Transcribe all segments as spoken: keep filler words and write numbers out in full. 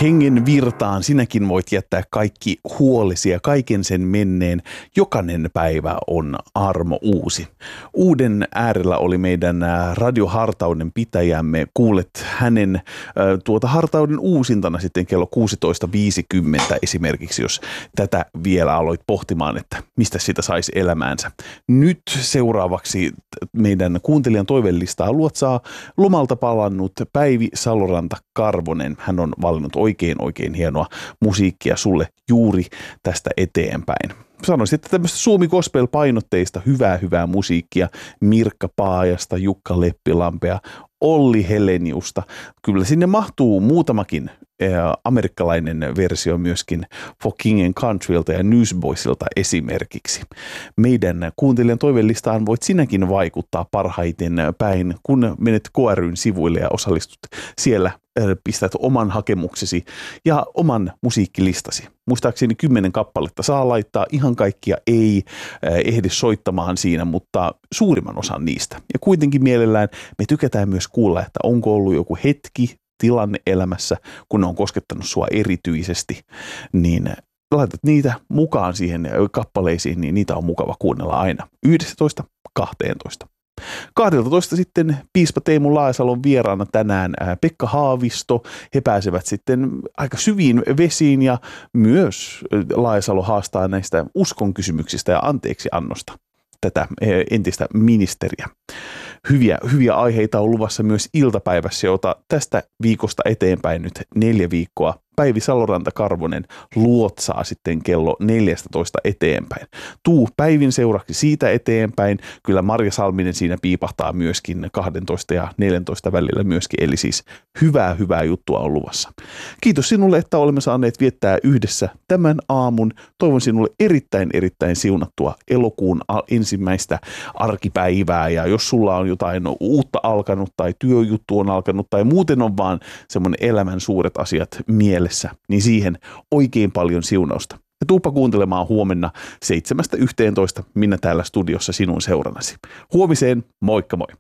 hengen virtaan sinäkin voit jättää kaikki huolesi ja kaiken sen menneen. Jokainen päivä on armo uusi. Uuden äärellä oli meidän radiohartauden pitäjämme. Kuulet hänen tuota hartauden uusintana sitten kello kuusitoista viisikymmentä esimerkiksi, jos tätä vielä aloit pohtimaan, että mistä sitä saisi elämäänsä. Nyt seuraavaksi meidän kuuntelijan toivelistaa luotsaa lomalta palannut Päivi Saloranta-Karvonen. Hän on valinnut oikein oikein hienoa musiikkia sulle juuri tästä eteenpäin. Sanoisin, että tämmöistä Suomi Gospel-painotteista hyvää hyvää musiikkia Mirkka Paajasta, Jukka Leppilampea, Olli Heleniusta. Kyllä sinne mahtuu muutamakin eh, amerikkalainen versio myöskin For King and Countrylta ja Newsboysilta esimerkiksi. Meidän kuuntelijan toivelistaan voit sinäkin vaikuttaa parhaiten päin, kun menet K ry:n sivuille ja osallistut siellä. Pistät oman hakemuksesi ja oman musiikkilistasi. Muistaakseni kymmenen kappaletta saa laittaa, ihan kaikkia ei ehdi soittamaan siinä, mutta suurimman osan niistä. Ja kuitenkin mielellään me tykätään myös kuulla, että onko ollut joku hetki, tilanne elämässä, kun ne on koskettanut sua erityisesti, niin laitat niitä mukaan siihen kappaleisiin, niin niitä on mukava kuunnella aina yhdestätoista kahteentoista. kaksitoista sitten piispa Teemu Laajasalon vieraana tänään Pekka Haavisto. He pääsevät sitten aika syviin vesiin ja myös Laajasalo haastaa näistä uskon kysymyksistä ja anteeksiannosta tätä entistä ministeriä. Hyviä, hyviä aiheita on luvassa myös iltapäivässä, jota tästä viikosta eteenpäin nyt neljä viikkoa Päivi Saloranta-Karvonen luotsaa sitten kello neljästätoista eteenpäin. Tuu Päivin seuraksi siitä eteenpäin. Kyllä Marja Salminen siinä piipahtaa myöskin kaksitoista ja neljätoista välillä myöskin. Eli siis hyvää, hyvää juttua on luvassa. Kiitos sinulle, että olemme saaneet viettää yhdessä tämän aamun. Toivon sinulle erittäin, erittäin siunattua elokuun ensimmäistä arkipäivää. Ja jos sulla on jotain uutta alkanut tai työjuttu on alkanut tai muuten on vaan semmoinen elämän suuret asiat mielessä, niin siihen oikein paljon siunausta. Ja tuuppa kuuntelemaan huomenna seitsemästä yhteentoista minä täällä studiossa sinun seurannasi. Huomiseen, moikka moi!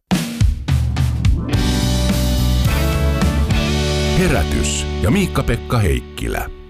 Herätys ja Miikka-Pekka Heikkilä.